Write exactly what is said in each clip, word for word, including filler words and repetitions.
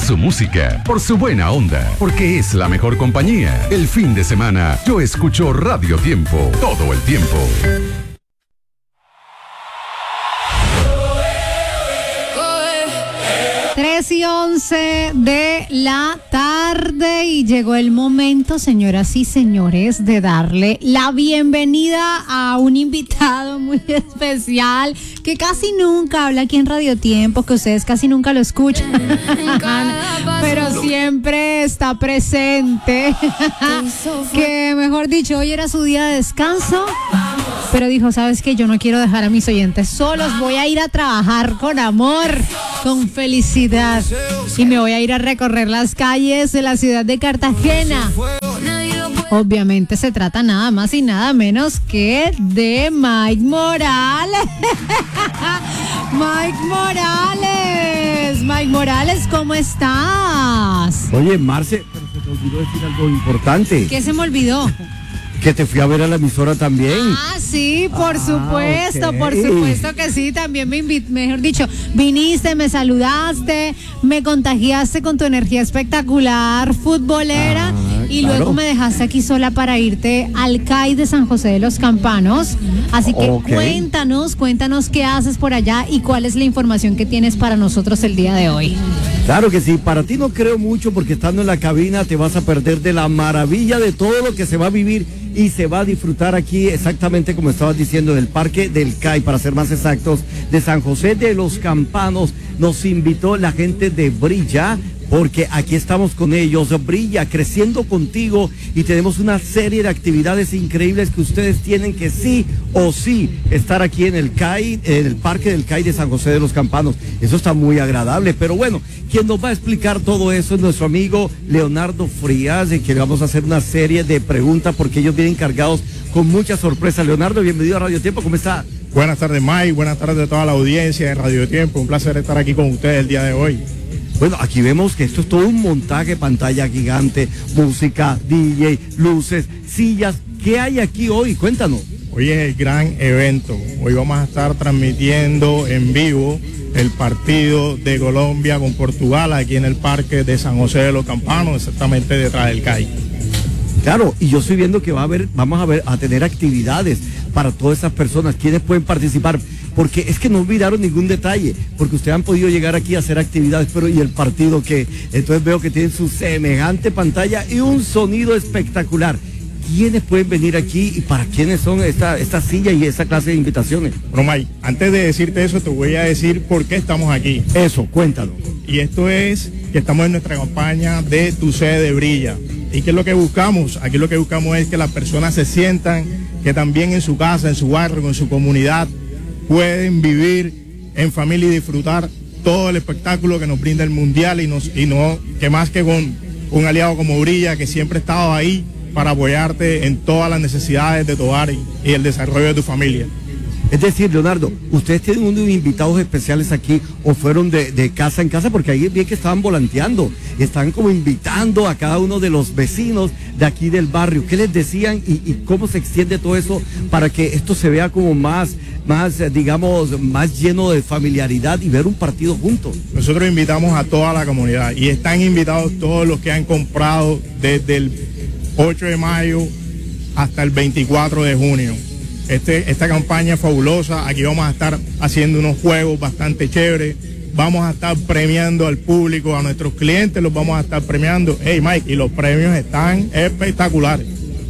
su música, por su buena onda, porque es la mejor compañía. El fin de semana yo escucho Radio Tiempo todo el tiempo. tres y once de la tarde y llegó el momento, señoras y señores, de darle la bienvenida a un invitado muy especial que casi nunca habla aquí en Radio Tiempo, que ustedes casi nunca lo escuchan, pero siempre está presente, que mejor dicho, hoy era su día de descanso, pero dijo, ¿sabes qué? Yo no quiero dejar a mis oyentes solos, voy a ir a trabajar con amor, con felicidad. Y me voy a ir a recorrer las calles de la ciudad de Cartagena. Obviamente se trata nada más y nada menos que de Mike Morales. Mike Morales. Mike Morales, ¿cómo estás? Oye, Marce, pero se te olvidó decir algo importante. ¿Qué se me olvidó? Que te fui a ver a la emisora también. Ah, sí, por ah, supuesto, okay. por supuesto que sí, también me invitaste, mejor dicho, viniste, me saludaste, me contagiaste con tu energía espectacular, futbolera, ah, y claro. Luego me dejaste aquí sola para irte al C A I de San José de los Campanos, así que okay. cuéntanos, cuéntanos qué haces por allá y cuál es la información que tienes para nosotros el día de hoy. Claro que sí, para ti no creo mucho porque estando en la cabina te vas a perder de la maravilla de todo lo que se va a vivir y se va a disfrutar aquí exactamente como estabas diciendo del Parque del C A I, para ser más exactos, de San José de los Campanos. Nos invitó la gente de Brilla, porque aquí estamos con ellos, Brilla, creciendo contigo, y tenemos una serie de actividades increíbles que ustedes tienen que sí o sí estar aquí en el C A I, en el Parque del C A I de San José de los Campanos. Eso está muy agradable, pero bueno, quien nos va a explicar todo eso es nuestro amigo Leonardo Frías, de que le vamos a hacer una serie de preguntas porque ellos vienen cargados con muchas sorpresas. Leonardo, bienvenido a Radio Tiempo, ¿cómo está? Buenas tardes, Mike, buenas tardes a toda la audiencia de Radio Tiempo, un placer estar aquí con ustedes el día de hoy. Bueno, aquí vemos que esto es todo un montaje, pantalla gigante, música, D J, luces, sillas. ¿Qué hay aquí hoy? Cuéntanos. Hoy es el gran evento. Hoy vamos a estar transmitiendo en vivo el partido de Colombia con Portugal aquí en el Parque de San José de los Campanos, exactamente detrás del C A I. Claro, y yo estoy viendo que va a haber, vamos a ver, a tener actividades para todas esas personas. ¿Quiénes pueden participar? Porque es que no olvidaron ningún detalle, porque ustedes han podido llegar aquí a hacer actividades, pero ¿y el partido qué? Entonces veo que tienen su semejante pantalla y un sonido espectacular. ¿Quiénes pueden venir aquí y para quiénes son esta, esta silla y esta clase de invitaciones? Bueno, Mike, antes de decirte eso, te voy a decir por qué estamos aquí. Eso, cuéntanos. Y esto es que estamos en nuestra campaña de Tu Sede Brilla. ¿Y qué es lo que buscamos? Aquí lo que buscamos es que las personas se sientan que también en su casa, en su barrio, en su comunidad, pueden vivir en familia y disfrutar todo el espectáculo que nos brinda el Mundial, y, nos, y no que más que con un aliado como Brilla, que siempre ha estado ahí para apoyarte en todas las necesidades de tu hogar y, y el desarrollo de tu familia. Es decir, Leonardo, ustedes tienen unos invitados especiales aquí o fueron de, de casa en casa, porque ahí es bien que estaban volanteando, están como invitando a cada uno de los vecinos de aquí del barrio. ¿Qué les decían y, y cómo se extiende todo eso para que esto se vea como más, más, digamos, más lleno de familiaridad y ver un partido juntos? Nosotros invitamos a toda la comunidad y están invitados todos los que han comprado desde el ocho de mayo hasta el veinticuatro de junio. Este, esta campaña es fabulosa. Aquí vamos a estar haciendo unos juegos bastante chéveres. Vamos a estar premiando al público, a nuestros clientes los vamos a estar premiando. Hey, Mike, y los premios están espectaculares.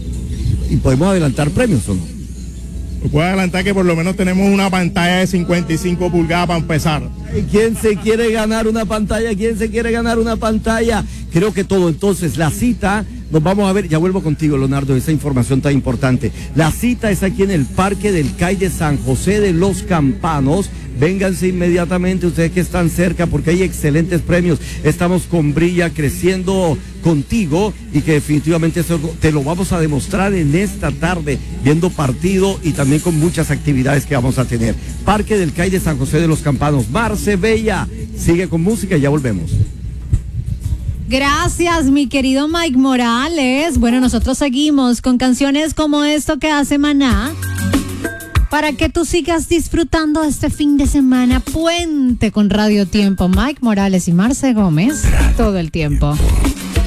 ¿Y podemos adelantar premios o no? Puedo adelantar que por lo menos tenemos una pantalla de cincuenta y cinco pulgadas para empezar. ¿Quién se quiere ganar una pantalla? ¿Quién se quiere ganar una pantalla? Creo que todo. Entonces, la cita, nos vamos a ver, ya vuelvo contigo, Leonardo, esa información tan importante. La cita es aquí en el Parque del C A I de San José de los Campanos. Vénganse inmediatamente ustedes que están cerca, porque hay excelentes premios. Estamos con Brilla, creciendo contigo, y que definitivamente eso te lo vamos a demostrar en esta tarde, viendo partido y también con muchas actividades que vamos a tener. Parque del C A I de San José de los Campanos. Marce Bella, sigue con música y ya volvemos. Gracias, mi querido Mike Morales. Bueno, nosotros seguimos con canciones como esto que hace Maná. para que tú sigas disfrutando este fin de semana puente con Radio Tiempo. Mike Morales y Marce Gómez, todo el tiempo.